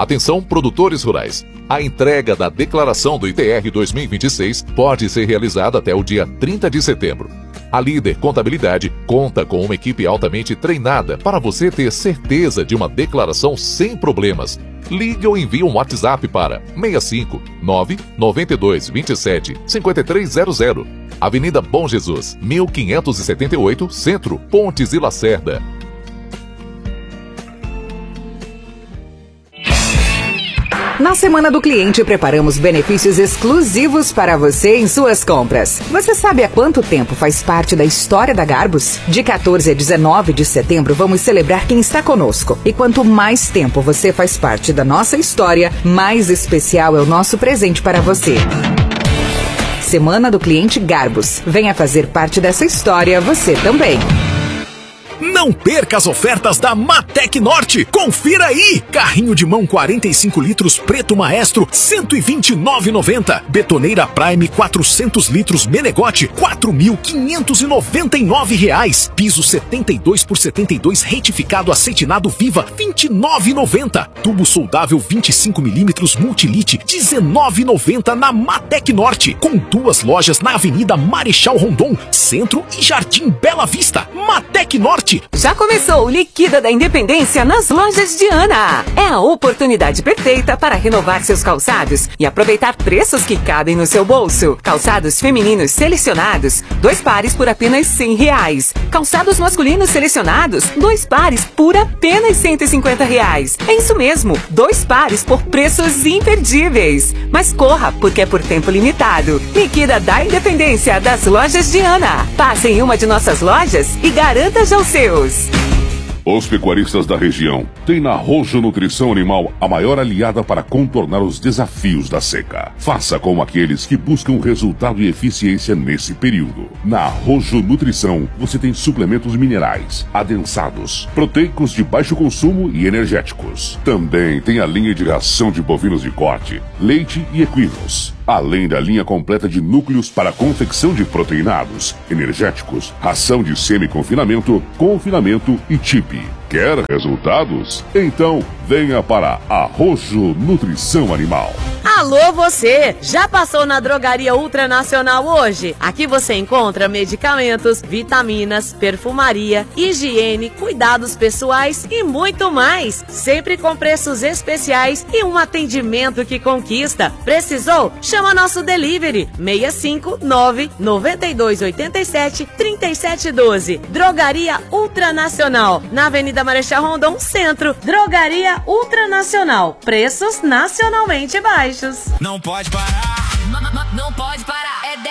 Atenção, produtores rurais. A entrega da declaração do ITR 2026 pode ser realizada até o dia 30 de setembro. A Líder Contabilidade conta com uma equipe altamente treinada para você ter certeza de uma declaração sem problemas. Ligue ou envie um WhatsApp para 65 992 27 5300. Avenida Bom Jesus, 1578, Centro, Pontes e Lacerda. Na Semana do Cliente, preparamos benefícios exclusivos para você em suas compras. Você sabe há quanto tempo faz parte da história da Garbus? De 14 a 19 de setembro, vamos celebrar quem está conosco. E quanto mais tempo você faz parte da nossa história, mais especial é o nosso presente para você. Semana do Cliente Garbus. Venha fazer parte dessa história você também. Não perca as ofertas da Matec Norte. Confira aí! Carrinho de mão 45 litros preto maestro, R$ 129,90. Betoneira Prime 400 litros Menegote, R$ 4.599. Piso 72 por 72 retificado acetinado Viva, R$ 29,90. Tubo soldável 25mm Multilite, R$ 19,90 na Matec Norte. Com 2 lojas na Avenida Marechal Rondon, Centro e Jardim Bela Vista. Matec Norte. Já começou o Liquida da Independência nas lojas Diana. É a oportunidade perfeita para renovar seus calçados e aproveitar preços que cabem no seu bolso. Calçados femininos selecionados, 2 pares por apenas R$100. Calçados masculinos selecionados, 2 pares por apenas R$150. É isso mesmo, 2 pares por preços imperdíveis. Mas corra, porque é por tempo limitado. Liquida da Independência das lojas Diana. Passe em uma de nossas lojas e garanta já o seu. Os pecuaristas da região têm na Rojo Nutrição Animal a maior aliada para contornar os desafios da seca. Faça como aqueles que buscam resultado e eficiência nesse período. Na Rojo Nutrição você tem suplementos minerais, adensados, proteicos de baixo consumo e energéticos. Também tem a linha de ração de bovinos de corte, leite e equinos. Além da linha completa de núcleos para confecção de proteinados, energéticos, ração de semi-confinamento, confinamento e TIP. Quer resultados? Então venha para a Rojo Nutrição Animal. Alô você! Já passou na Drogaria Ultranacional hoje? Aqui você encontra medicamentos, vitaminas, perfumaria, higiene, cuidados pessoais e muito mais. Sempre com preços especiais e um atendimento que conquista. Precisou? Chama nosso delivery 659 9287 3712. Drogaria Ultranacional, na Avenida Marechal Rondon, Centro. Drogaria Ultranacional. Preços nacionalmente baixos. Não pode parar. Não pode parar. É